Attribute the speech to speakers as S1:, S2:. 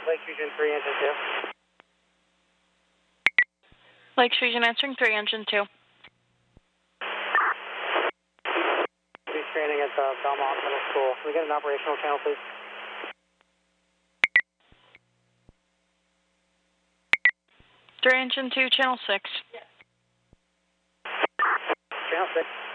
S1: Lake Fusion 3, engine 2.
S2: Lake Fusion answering 3, engine 2.
S1: He's training at Belmont Middle School. Can we get an operational channel, please?
S2: Three engine 2, channel 6.
S1: Channel 6.